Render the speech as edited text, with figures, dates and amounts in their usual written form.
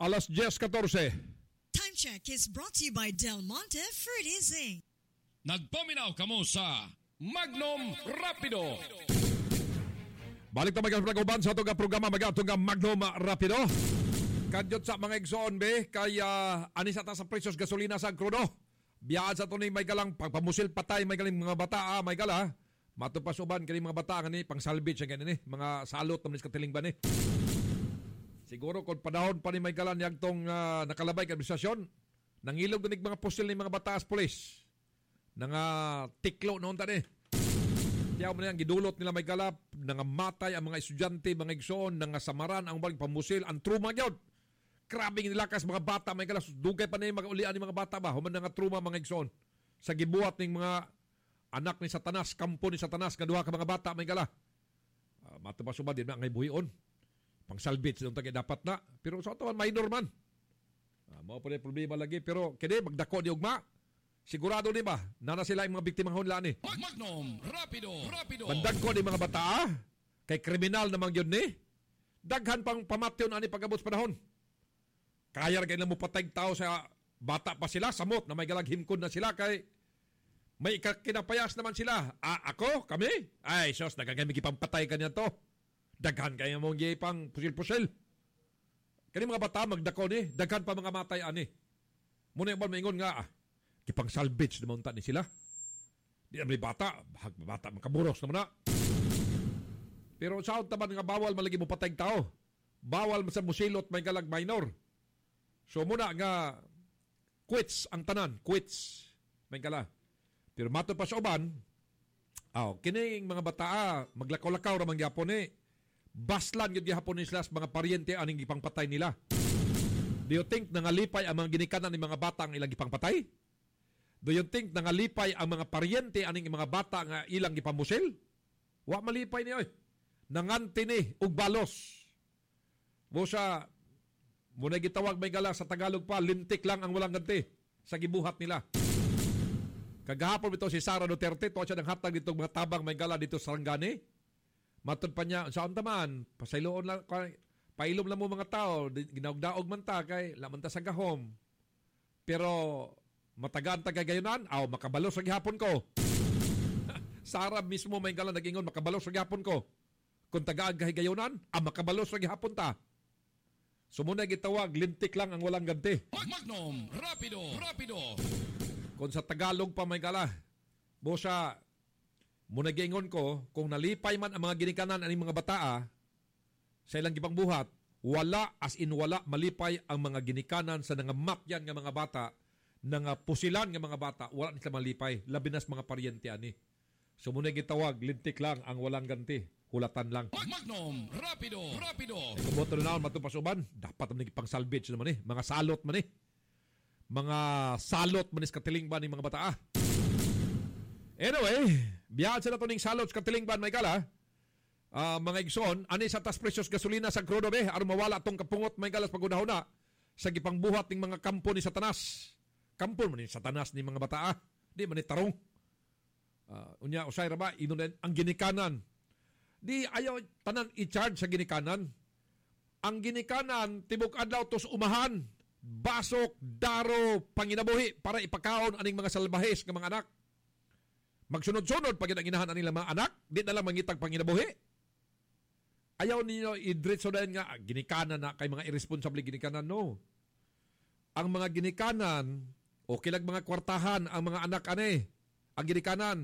Alas 10:14. Time check is brought to you by Del Monte Fruity Zinc. Nagpaminaw kamo sa Magnum Rapido. Balik na magkakaguban sa itong programa magkatong Magnum Rapido. Kadyot sa mga igsoon be, kaya anis ata sa presyos gasolina sa krudo. Biyaan sa ito ni may galang pagpamusil patay, may galing mga bata, may gala. Matupasuban kani mga bata ni pang salvage ang ganini, mga salot naman sa katiling ba ni. Siguro kung panahon pa ni may galan yang tong nakalabay ka administrasyon, nangilog dinig mga pusil ni mga bata as pulis. Nga tiklo noon tani. Kaya mo na yung gidulot nila may galap, nangamatay ang mga estudyante, mga igsoon, nangasamaran ang baling pamusil, ang truma yun. Krabing nilakas mga bata, may galas, dugay pa na yung mag-ulian ng mga bata ba, human nga truma mga igsoon. Sa gibuhat ng mga anak ni Satanas, kampo ni Satanas, kaduha ka mga bata, may gala. Matapasuba din na ngay buhion. Pang salvage nung tagay dapat na. Pero sa ito, minor man. Mga pa rin problema lagi, pero kini magdako di ugma. Sigurado di ba? Nana sila yung mga biktimang hunlaan ni. Magnum Rapido. Bandag ko di mga bata, kay kriminal naman yun ni. Daghan pang pamatyon ani pagabot panahon. Kaya rin na mo patay tao sa bata pa sila, samot na may galaghinkod na sila kay may kinapayas naman sila. Ako? Kami? Ay, sos, nagagami kipampatay ka niya to. Daghan kayo mong pang pusil-pusil. Kani mga bata, magdako ni, daghan pa mga matay ani. Muna yung maingon nga, kipang salvage naman ni sila. Di naman bata makaburos naman na. Pero saan taman nga bawal malagi mo patay tao. Bawal sa musilot may galag minor. So muna nga quits ang tanan. Quits. May gala. Pero mato pa sa uban, kining mga bata maglakaw-lakaw ramang gyapon ni. Baslan yun gyapon ni sila mga paryente aning gipangpatay nila. Do you think nangalipay ang mga ginikanan ng mga bata ang ilang gipangpatay? Do you think nangalipay ang mga paryente aning mga bata nga ilang gipamusil? Wa malipay niyo. Nanganti ni og balos. Busa muna gitawag may gala sa Tagalog pa, lintik lang ang walang ganti sa gibuhat nila. Kagahapon ito si Sara Duterte, tuwa siya ng hatag dito mga tabang may gala dito sa Sarangani. Matod pa niya, saan taman, pasayloon lang, pailom lang mo mga tao, ginaugdaog man ta, kay laman ta sa gahom. Pero matagaan tagagayonan, makabalos sa gihapon ko. Sara mismo may gala nagingon, makabalos sa gihapon ko. Kung tagaan gahigayonan, makabalos sa gihapon ta. Sumuna gitawag, lintik lang ang walang ganti. Magnum Rapido. Kung sa Tagalog pa may gala, bosa, muna gingon ko, kung nalipay man ang mga ginikanan ang mga bataa, sa ilang gipang buhat, wala, as in wala, malipay ang mga ginikanan sa nangamakyan ng mga bata, nga pusilan ng mga bata, wala nila malipay, labinas mga paryente ani. So muna gitawag, lintik lang ang walang ganti, hulatan lang. Magnum Rapido. Kumoto na naman matupasuban, dapat naman pang salvage naman mga salot man mga salot man katilingban ng mga bata. Anyway, biyahan sila ito ng salot katilingban may kala, mga igsoon, ani sa tas presyos gasolina sa krudo be, aron mawala itong kapungot may galas pagunahon na sa gipangbuhat ng mga kampo ni Satanas. Kampo man ni Satanas ni mga bata, di man ni tarong. Unya usay ra ba inunan ang ginikanan. Di ayaw tanan i-charge sa ginikanan. Ang ginikanan tibok adlaw tos umahan, basok, daro, panginabuhi para ipakaon aning mga salbahes nga mga anak. Magsunod-sunod pag ginahanahan anila mga anak, di na lang mangitag panginabuhi. Ayaw ninyo i-diretso na nga ginikanan na kay mga irresponsible ginikanan, no. Ang mga ginikanan o kilag mga kwartahan ang mga anak ang ginikanan